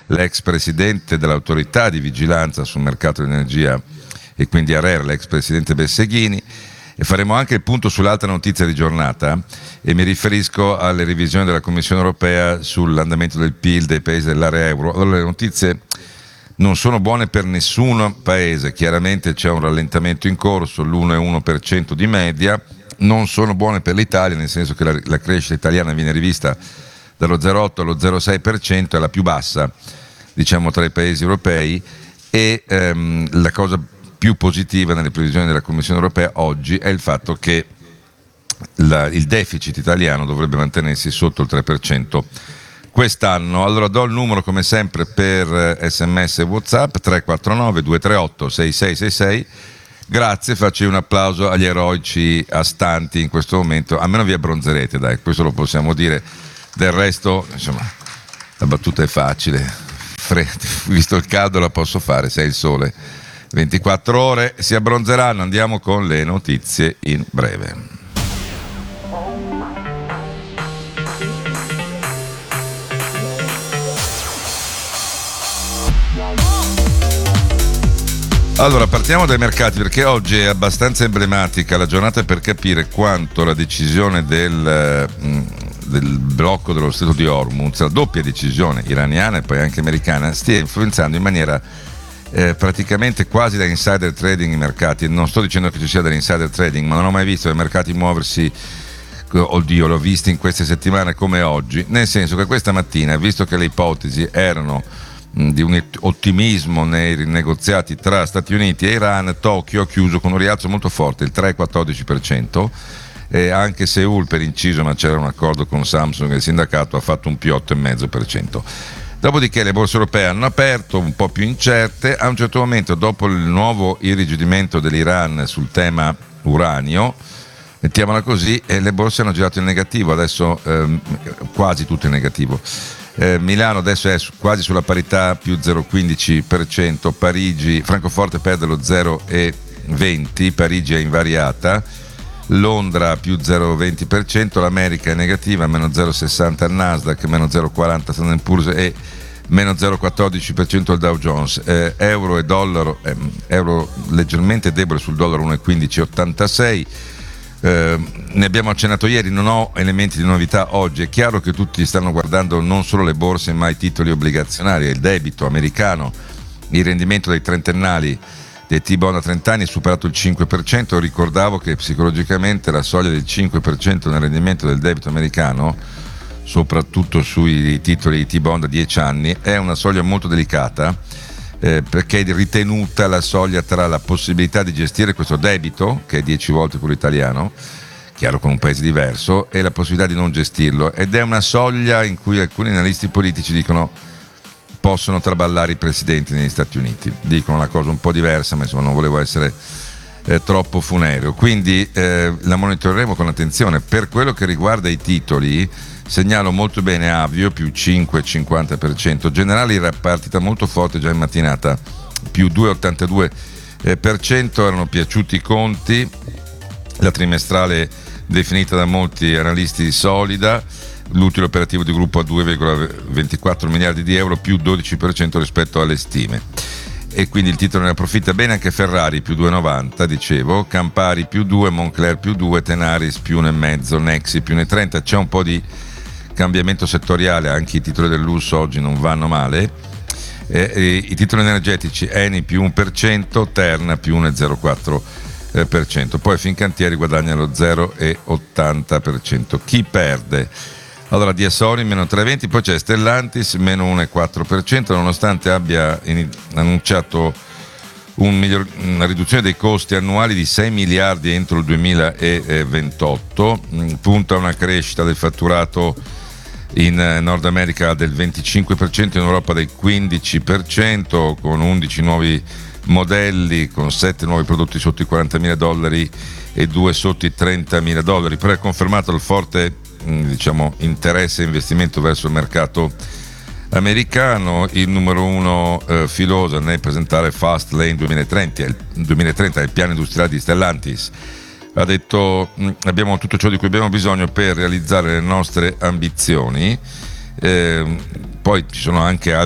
l'ex presidente dell'autorità di vigilanza sul mercato dell'energia e quindi ARERA, l'ex presidente Besseghini, e faremo anche il punto sull'altra notizia di giornata, e mi riferisco alle revisioni della Commissione europea sull'andamento del PIL dei paesi dell'area euro. Allora, le notizie non sono buone per nessun paese, chiaramente c'è un rallentamento in corso, l'1,1% di media. Non sono buone per l'Italia, nel senso che la crescita italiana viene rivista dallo 0,8 allo 0,6%, è la più bassa, diciamo, tra i paesi europei, e la cosa più positiva nelle previsioni della Commissione europea oggi è il fatto che il deficit italiano dovrebbe mantenersi sotto il 3% quest'anno. Allora do il numero come sempre per SMS e WhatsApp 349 238 6666. Grazie, faccio un applauso agli eroici astanti in questo momento, almeno vi abbronzerete, dai, questo lo possiamo dire, del resto insomma la battuta è facile, visto il caldo la posso fare, se è il sole 24 ore si abbronzeranno. Andiamo con le notizie in breve. Allora, partiamo dai mercati, perché oggi è abbastanza emblematica la giornata per capire quanto la decisione del blocco dello Stretto di Hormuz, la doppia decisione iraniana e poi anche americana, stia influenzando in maniera praticamente quasi da insider trading i mercati. Non sto dicendo che ci sia dell'insider trading, ma non ho mai visto i mercati muoversi, oddio, l'ho visto in queste settimane come oggi, nel senso che questa mattina, visto che le ipotesi erano di un ottimismo nei negoziati tra Stati Uniti e Iran, Tokyo ha chiuso con un rialzo molto forte, il 3,14%, e anche Seul, per inciso, ma c'era un accordo con Samsung e il sindacato, ha fatto un più 8,5%. Dopodiché le borse europee hanno aperto un po' più incerte. A un certo momento, dopo il nuovo irrigidimento dell'Iran sul tema uranio, mettiamola così, e le borse hanno girato in negativo, adesso quasi tutto in negativo. Milano adesso è quasi sulla parità, più 0,15%, Parigi, Francoforte perde lo 0,20%, Parigi è invariata, Londra più 0,20%, l'America è negativa, meno 0,60% il Nasdaq, meno 0,40% Standard & Poor's e meno 0,14% il Dow Jones. Euro e dollaro, euro leggermente debole sul dollaro, 1,1586. Ne abbiamo accennato ieri, non ho elementi di novità oggi. È chiaro che tutti stanno guardando non solo le borse ma i titoli obbligazionari, il debito americano. Il rendimento dei trentennali dei T-bond a 30 anni è superato il 5%. Ricordavo che psicologicamente la soglia del 5% nel rendimento del debito americano, soprattutto sui titoli T-bond a 10 anni, è una soglia molto delicata, perché è ritenuta la soglia tra la possibilità di gestire questo debito, che è 10 volte quello italiano, chiaro con un paese diverso, e la possibilità di non gestirlo, ed è una soglia in cui alcuni analisti politici dicono possono traballare i presidenti negli Stati Uniti. Dicono una cosa un po' diversa, ma insomma non volevo essere troppo funereo, quindi la monitoreremo con attenzione. Per quello che riguarda i titoli, segnalo molto bene Avio più 5,50%, Generali era partita molto forte già in mattinata, più 2,82%, erano piaciuti i conti, la trimestrale definita da molti analisti solida, l'utile operativo di gruppo a 2,24 miliardi di euro, più 12% rispetto alle stime, e quindi il titolo ne approfitta bene. Anche Ferrari più 2,90, dicevo, Campari più 2, Moncler più 2, Tenaris più 1,5, Nexi più 1,30. C'è un po' di cambiamento settoriale, anche i titoli del lusso oggi non vanno male. I titoli energetici, Eni più 1%, Terna più 1,04%, poi Fincantieri guadagna lo 0,80%. Chi perde? Allora, Diasori meno 3,20, poi c'è Stellantis meno 1,4%, nonostante abbia annunciato una riduzione dei costi annuali di 6 miliardi entro il 2028, punta a una crescita del fatturato in Nord America del 25%, in Europa del 15%, con 11 nuovi modelli, con 7 nuovi prodotti sotto i $40.000 e 2 sotto i $30.000, però è confermato il forte interesse e investimento verso il mercato americano. Il numero 1 Filosa nel presentare Fast Lane 2030 è il piano industriale di Stellantis, ha detto abbiamo tutto ciò di cui abbiamo bisogno per realizzare le nostre ambizioni. Poi ci sono anche